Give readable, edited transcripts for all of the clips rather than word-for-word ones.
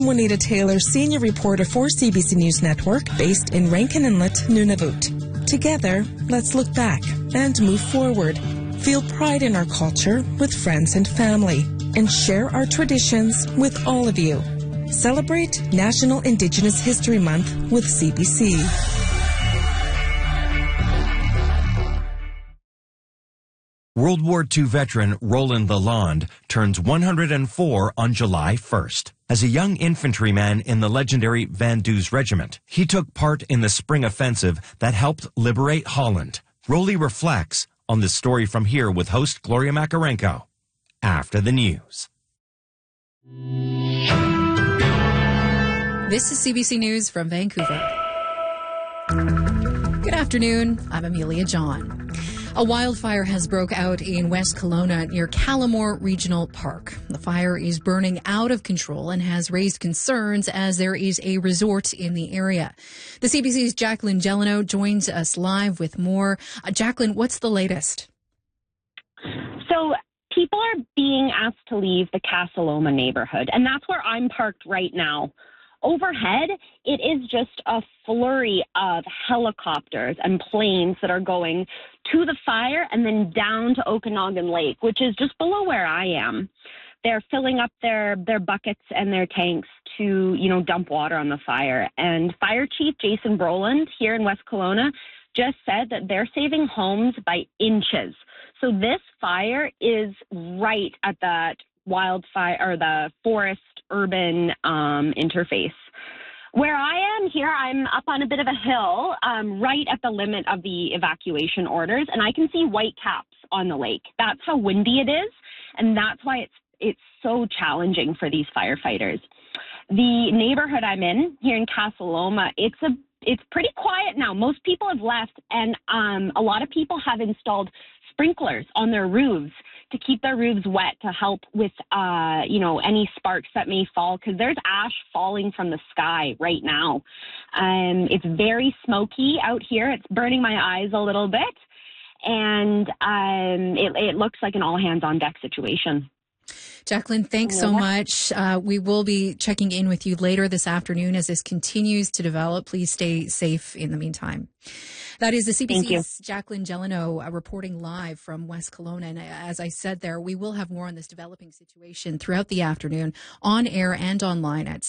Juanita Taylor, senior reporter for CBC News Network, based in Rankin Inlet, Nunavut. Together, let's look back and move forward. Feel pride in our culture with friends and family, and share our traditions with all of you. Celebrate National Indigenous History Month with CBC. World War II veteran Roland Lalonde turns 104 on July 1st. As a young infantryman in the legendary Van Duze Regiment, he took part in the spring offensive that helped liberate Holland. Rolly reflects on this story from here with host Gloria Makarenko after the news. This is CBC News from Vancouver. Good afternoon. I'm Amelia John. A wildfire has broke out in West Kelowna near Callamore Regional Park. The fire is burning out of control and has raised concerns as there is a resort in the area. The CBC's Jacqueline Gelano joins us live with more. Jacqueline, what's the latest? So people are being asked to leave the Casaloma neighborhood, and that's where I'm parked right now. Overhead, it is just a flurry of helicopters and planes that are going to the fire and then down to Okanagan Lake, which is just below where I am. They're filling up their buckets and their tanks to, dump water on the fire. And Fire Chief Jason Brolin here in West Kelowna just said that they're saving homes by inches. So this fire is right at that wildfire or the forest urban interface. Where I am here, I'm up on a bit of a hill, right at the limit of the evacuation orders, and I can see white caps on the lake. That's how windy it is, and that's why it's so challenging for these firefighters. The neighborhood I'm in here in Casaloma, it's pretty quiet now. Most people have left, and a lot of people have installed sprinklers on their roofs to keep their roofs wet to help with, any sparks that may fall, because there's ash falling from the sky right now. It's very smoky out here. It's burning my eyes a little bit, and it looks like an all-hands-on-deck situation. Jacqueline, thanks so much. We will be checking in with you later this afternoon as this continues to develop. Please stay safe in the meantime. That is the CBC's Jacqueline Gelano reporting live from West Kelowna. And as I said there, we will have more on this developing situation throughout the afternoon on air and online at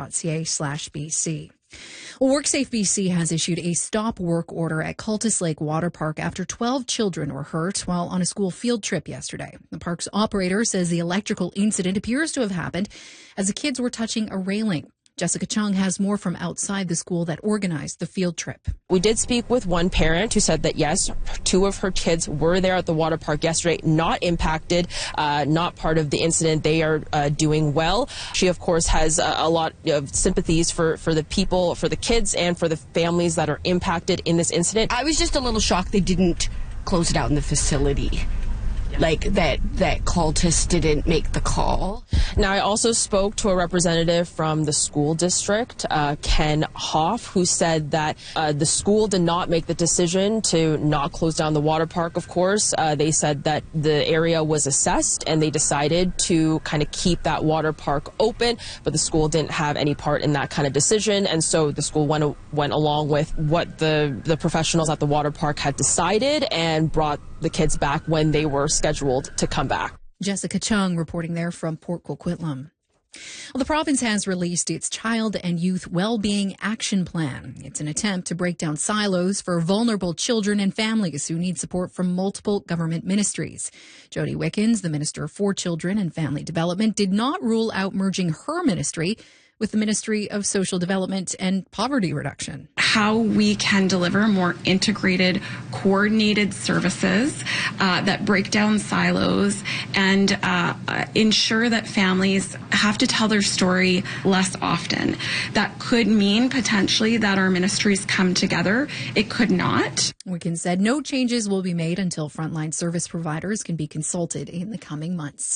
cbc.ca/BC. Well, WorkSafe BC has issued a stop work order at Cultus Lake Water Park after 12 children were hurt while on a school field trip yesterday. The park's operator says the electrical incident appears to have happened as the kids were touching a railing. Jessica Chung has more from outside the school that organized the field trip. We did speak with one parent who said that, yes, 2 of her kids were there at the water park yesterday, not impacted, not part of the incident. They are doing well. She, of course, has a lot of sympathies for the people, for the kids, and for the families that are impacted in this incident. I was just a little shocked they didn't close down the facility. Like that Cultus didn't make the call. Now, I also spoke to a representative from the school district, Ken Hoff, who said that the school did not make the decision to not close down the water park, of course. They said that the area was assessed and they decided to kind of keep that water park open, but the school didn't have any part in that kind of decision. And so the school went along with what the professionals at the water park had decided and brought the kids back when they were scheduled to come back. Jessica Chung reporting there from Port Coquitlam. Well, the province has released its Child and Youth Wellbeing Action Plan. It's an attempt to break down silos for vulnerable children and families who need support from multiple government ministries. Jody Wickens, the Minister for Children and Family Development, did not rule out merging her ministry with the Ministry of Social Development and Poverty Reduction. How we can deliver more integrated, coordinated services that break down silos and ensure that families have to tell their story less often. That could mean potentially that our ministries come together. It could not. Wickens said no changes will be made until frontline service providers can be consulted in the coming months.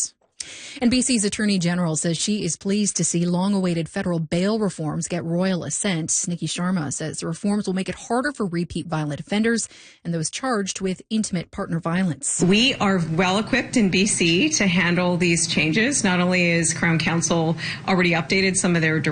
And BC's Attorney General says she is pleased to see long-awaited federal bail reforms get royal assent. Nikki Sharma says the reforms will make it harder for repeat violent offenders and those charged with intimate partner violence. We are well equipped in BC to handle these changes. Not only is Crown Counsel already updated some of their